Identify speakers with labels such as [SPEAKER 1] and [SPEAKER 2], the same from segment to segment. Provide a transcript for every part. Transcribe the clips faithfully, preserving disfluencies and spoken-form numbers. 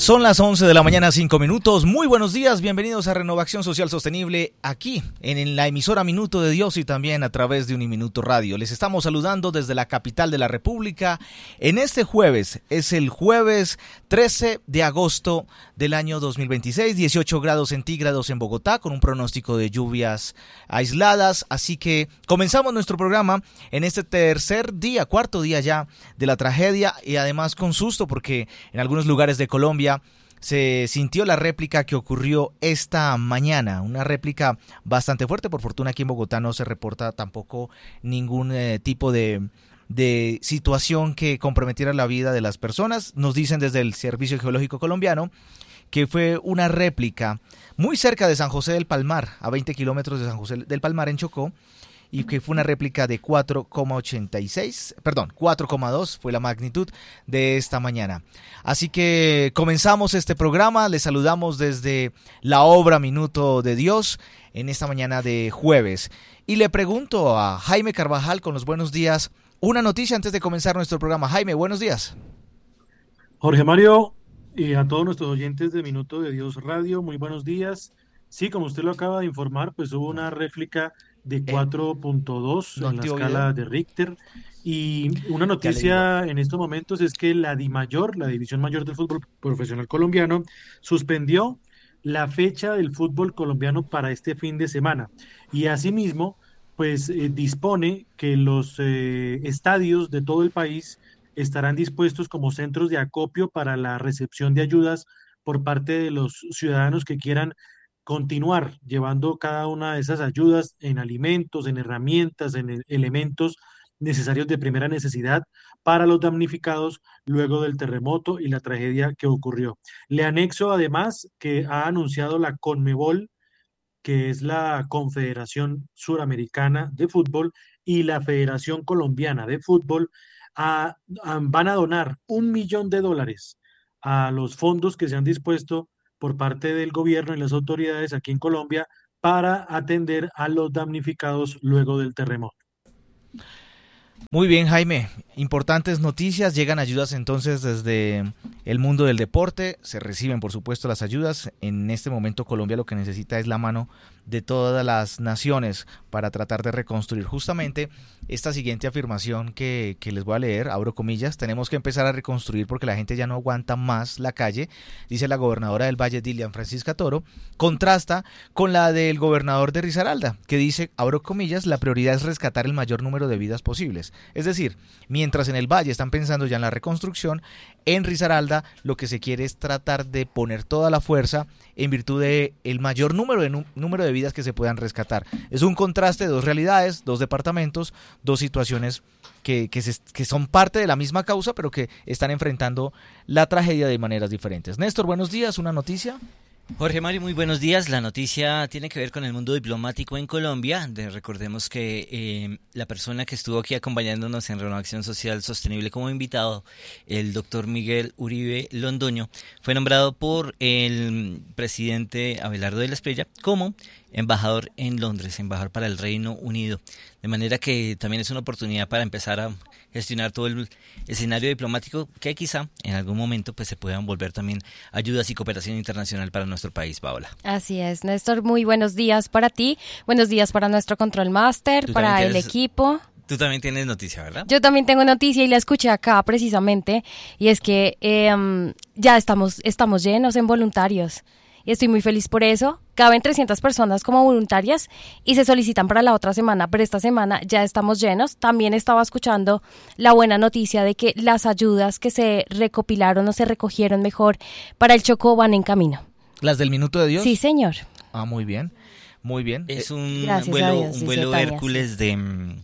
[SPEAKER 1] Son las once de la mañana, cinco minutos. Muy buenos días, bienvenidos a Renovación Social Sostenible, aquí en la emisora Minuto de Dios y también a través de Uniminuto Radio. Les estamos saludando desde la capital de la República en este jueves. Es el jueves trece de agosto del año dos mil veintiséis, dieciocho grados centígrados en Bogotá, con un pronóstico de lluvias aisladas. Así que comenzamos nuestro programa en este tercer día, cuarto día ya de la tragedia, y además con susto porque en algunos lugares de Colombia se sintió la réplica que ocurrió esta mañana, una réplica bastante fuerte. Por fortuna aquí en Bogotá no se reporta tampoco ningún eh, tipo de, de situación que comprometiera la vida de las personas. Nos dicen desde el Servicio Geológico Colombiano que fue una réplica muy cerca de San José del Palmar, a veinte kilómetros de San José del Palmar en Chocó, y que fue una réplica de cuatro coma ochenta y seis, perdón, cuatro coma dos fue la magnitud de esta mañana. Así que comenzamos este programa, les saludamos desde la obra Minuto de Dios en esta mañana de jueves. Y le pregunto a Jaime Carvajal con los buenos días, una noticia antes de comenzar nuestro programa. Jaime, buenos días.
[SPEAKER 2] Jorge Mario, y a todos nuestros oyentes de Minuto de Dios Radio, muy buenos días. Sí, como usted lo acaba de informar, pues hubo una réplica de
[SPEAKER 1] Eh,
[SPEAKER 2] cuatro punto dos
[SPEAKER 1] no
[SPEAKER 2] en la
[SPEAKER 1] activo video,
[SPEAKER 2] escala de Richter. Y una
[SPEAKER 1] ya le digo.
[SPEAKER 2] noticia en estos momentos es que la DIMAYOR, la División Mayor del Fútbol Profesional Colombiano, suspendió la fecha del fútbol colombiano para este fin de semana. Y asimismo, pues eh, dispone que los eh, estadios de todo el país estarán dispuestos como centros de acopio para la recepción de ayudas por parte de los ciudadanos que quieran continuar llevando cada una de esas ayudas en alimentos, en herramientas, en e- elementos necesarios de primera necesidad para los damnificados luego del terremoto y la tragedia que ocurrió. Le anexo además que ha anunciado la Conmebol, que es la Confederación Suramericana de Fútbol, y la Federación Colombiana de Fútbol, a- a- van a donar un millón de dólares a los fondos que se han dispuesto por parte del gobierno y las autoridades aquí en Colombia para atender a los damnificados luego del terremoto.
[SPEAKER 1] Muy bien, Jaime, importantes noticias, llegan ayudas entonces desde el mundo del deporte, se reciben por supuesto las ayudas. En este momento Colombia lo que necesita es la mano de todas las naciones para tratar de reconstruir. Justamente esta siguiente afirmación que, que les voy a leer, abro comillas: tenemos que empezar a reconstruir porque la gente ya no aguanta más la calle, dice la gobernadora del Valle, Dilian Francisca Toro, contrasta con la del gobernador de Risaralda, que dice, abro comillas, la prioridad es rescatar el mayor número de vidas posibles. Es decir, mientras en el Valle están pensando ya en la reconstrucción, en Risaralda lo que se quiere es tratar de poner toda la fuerza en virtud de el mayor número de, número de vidas que se puedan rescatar. Es un contraste de dos realidades, dos departamentos, dos situaciones que, que, se, que son parte de la misma causa, pero que están enfrentando la tragedia de maneras diferentes. Néstor, buenos días, ¿una noticia?
[SPEAKER 3] Jorge Mario, muy buenos días. La noticia tiene que ver con el mundo diplomático en Colombia. De, recordemos que eh, la persona que estuvo aquí acompañándonos en Renovación Social Sostenible como invitado, el doctor Miguel Uribe Londoño, fue nombrado por el presidente Abelardo de la Espriella como embajador en Londres, embajador para el Reino Unido. De manera que también es una oportunidad para empezar a gestionar todo el escenario diplomático que quizá en algún momento pues se puedan volver también ayudas y cooperación internacional para nuestro país, Paola.
[SPEAKER 4] Así es, Néstor, muy buenos días para ti, buenos días para nuestro Control Master, para el equipo.
[SPEAKER 3] Tú también tienes noticia, ¿verdad?
[SPEAKER 4] Yo también tengo noticia y la escuché acá precisamente, y es que eh, ya estamos, estamos llenos en voluntarios. Y estoy muy feliz por eso. Caben trescientas personas como voluntarias y se solicitan para la otra semana, pero esta semana ya estamos llenos. También estaba escuchando la buena noticia de que las ayudas que se recopilaron o se recogieron mejor para el Chocó van en camino.
[SPEAKER 1] ¿Las del Minuto de Dios?
[SPEAKER 4] Sí, señor.
[SPEAKER 1] Ah, muy bien, muy bien.
[SPEAKER 3] Es un
[SPEAKER 4] Gracias
[SPEAKER 3] vuelo,
[SPEAKER 4] Dios,
[SPEAKER 3] un vuelo
[SPEAKER 4] Tania,
[SPEAKER 3] Hércules de,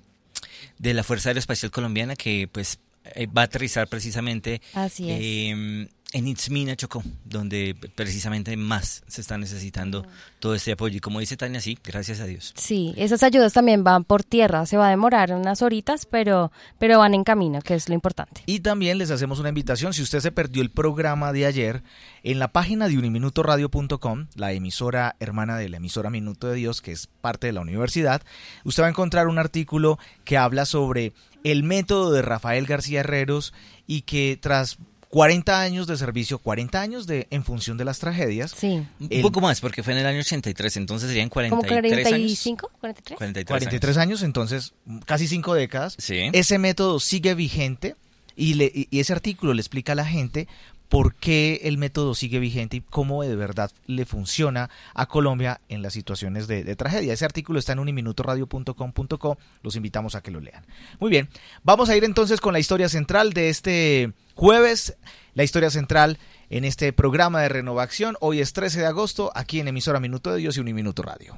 [SPEAKER 3] de la Fuerza Aeroespacial Colombiana que pues va a aterrizar precisamente
[SPEAKER 4] Así es.
[SPEAKER 3] Eh, en Itzmina, Chocó, donde precisamente más se está necesitando todo este apoyo. Y como dice Tania, sí, gracias a Dios.
[SPEAKER 4] Sí, esas ayudas también van por tierra, se va a demorar unas horitas, pero, pero van en camino, que es lo importante.
[SPEAKER 1] Y también les hacemos una invitación, si usted se perdió el programa de ayer, en la página de uniminuto radio punto com, la emisora hermana de la emisora Minuto de Dios, que es parte de la universidad, usted va a encontrar un artículo que habla sobre el método de Rafael García Herreros y que tras cuarenta años de servicio, cuarenta años de en función de las tragedias.
[SPEAKER 4] Sí.
[SPEAKER 3] Un
[SPEAKER 1] El-
[SPEAKER 3] poco más, porque fue en el año ochenta y tres, entonces serían cuarenta y
[SPEAKER 4] ¿Como
[SPEAKER 3] tres
[SPEAKER 4] cuarenta y
[SPEAKER 3] años.
[SPEAKER 4] cinco? ¿cuarenta y tres?
[SPEAKER 3] cuarenta y tres,
[SPEAKER 1] cuarenta y tres
[SPEAKER 3] años.
[SPEAKER 1] años, entonces casi cinco décadas.
[SPEAKER 3] Sí.
[SPEAKER 1] Ese método sigue vigente y, le, y y ese artículo le explica a la gente por qué el método sigue vigente y cómo de verdad le funciona a Colombia en las situaciones de, de tragedia. Ese artículo está en uniminutoradio punto com punto co, los invitamos a que lo lean. Muy bien, vamos a ir entonces con la historia central de este jueves, la historia central en este programa de Renovación. Hoy es trece de agosto, aquí en emisora Minuto de Dios y Uniminuto Radio.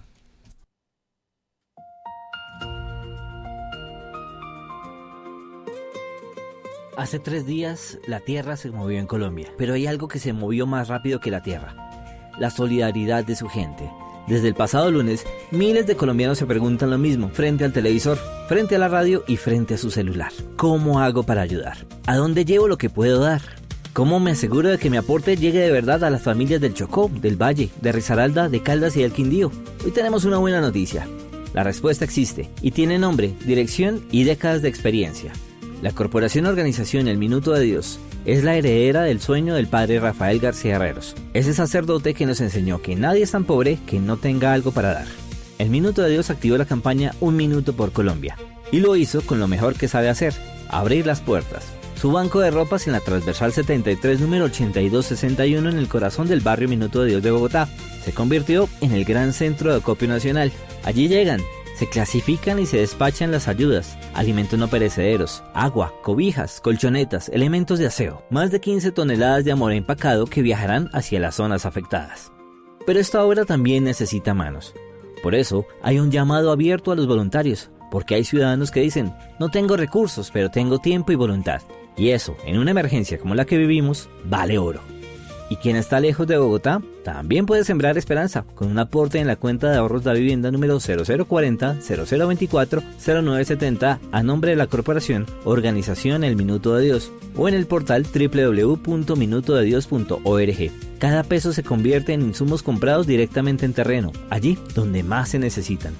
[SPEAKER 5] Hace tres días la tierra se movió en Colombia, pero hay algo que se movió más rápido que la tierra: la solidaridad de su gente. Desde el pasado lunes, miles de colombianos se preguntan lo mismo frente al televisor, frente a la radio y frente a su celular. ¿Cómo hago para ayudar? ¿A dónde llevo lo que puedo dar? ¿Cómo me aseguro de que mi aporte llegue de verdad a las familias del Chocó, del Valle, de Risaralda, de Caldas y del Quindío? Hoy tenemos una buena noticia. La respuesta existe y tiene nombre, dirección y décadas de experiencia. La Corporación Organización El Minuto de Dios es la heredera del sueño del padre Rafael García Herreros, ese sacerdote que nos enseñó que nadie es tan pobre que no tenga algo para dar. El Minuto de Dios activó la campaña Un Minuto por Colombia y lo hizo con lo mejor que sabe hacer: abrir las puertas. Su banco de ropas en la transversal setenta y tres, número ochenta y dos sesenta y uno, en el corazón del barrio Minuto de Dios de Bogotá, se convirtió en el gran centro de acopio nacional. Allí llegan, se clasifican y se despachan las ayudas: alimentos no perecederos, agua, cobijas, colchonetas, elementos de aseo, más de quince toneladas de amor empacado que viajarán hacia las zonas afectadas. Pero esta obra también necesita manos. Por eso hay un llamado abierto a los voluntarios, porque hay ciudadanos que dicen: no tengo recursos, pero tengo tiempo y voluntad. Y eso, en una emergencia como la que vivimos, vale oro. Y quien está lejos de Bogotá también puede sembrar esperanza con un aporte en la cuenta de ahorros de la vivienda número cero cero cuarenta, cero cero veinticuatro, cero nueve setenta a nombre de la Corporación Organización El Minuto de Dios, o en el portal doble u doble u doble u punto minuto de dios punto org. Cada peso se convierte en insumos comprados directamente en terreno, allí donde más se necesitan.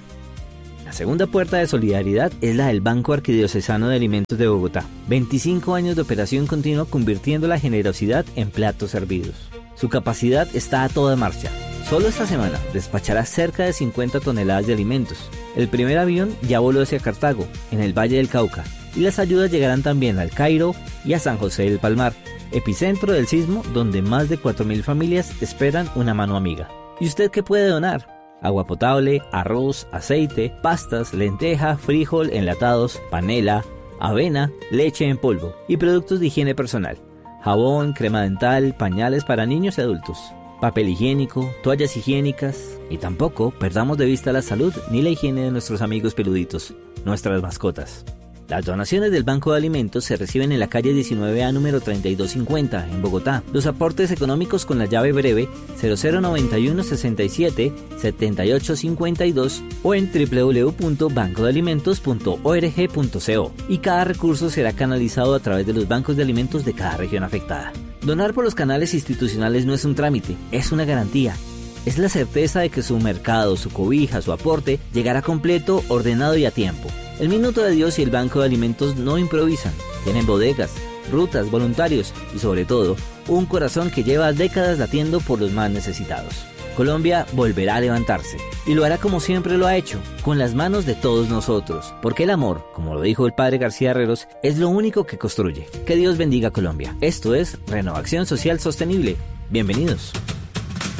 [SPEAKER 5] La segunda puerta de solidaridad es la del Banco Arquidiocesano de Alimentos de Bogotá. veinticinco años de operación continua convirtiendo la generosidad en platos servidos. Su capacidad está a toda marcha. Solo esta semana despachará cerca de cincuenta toneladas de alimentos. El primer avión ya voló hacia Cartago, en el Valle del Cauca, y las ayudas llegarán también al Cairo y a San José del Palmar, epicentro del sismo donde más de cuatro mil familias esperan una mano amiga. ¿Y usted qué puede donar? Agua potable, arroz, aceite, pastas, lenteja, frijol, enlatados, panela, avena, leche en polvo y productos de higiene personal: jabón, crema dental, pañales para niños y adultos, papel higiénico, toallas higiénicas. Y tampoco perdamos de vista la salud ni la higiene de nuestros amigos peluditos, nuestras mascotas. Las donaciones del Banco de Alimentos se reciben en la calle diecinueve A número treinta y dos cincuenta en Bogotá. Los aportes económicos con la llave breve cero cero noventa y uno sesenta y siete setenta y ocho cincuenta y dos o en doble u doble u doble u punto banco de alimentos punto org punto co, y cada recurso será canalizado a través de los bancos de alimentos de cada región afectada. Donar por los canales institucionales no es un trámite, es una garantía. Es la certeza de que su mercado, su cobija, su aporte llegará completo, ordenado y a tiempo. El Minuto de Dios y el Banco de Alimentos no improvisan. Tienen bodegas, rutas, voluntarios y sobre todo, un corazón que lleva décadas latiendo por los más necesitados. Colombia volverá a levantarse y lo hará como siempre lo ha hecho, con las manos de todos nosotros, porque el amor, como lo dijo el padre García Herreros, es lo único que construye. Que Dios bendiga a Colombia. Esto es Renovación Social Sostenible. Bienvenidos.